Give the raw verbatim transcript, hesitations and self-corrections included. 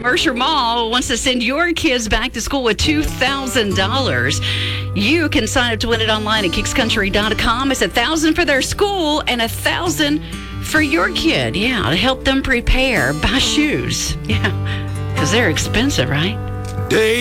Mercer Mall wants to send your kids back to school with two thousand dollars. You can sign up to win it online at kicks country dot com. It's one thousand dollars for their school and one thousand dollars for your kid. Yeah, to help them prepare. Buy shoes. Yeah, because they're expensive, right? Day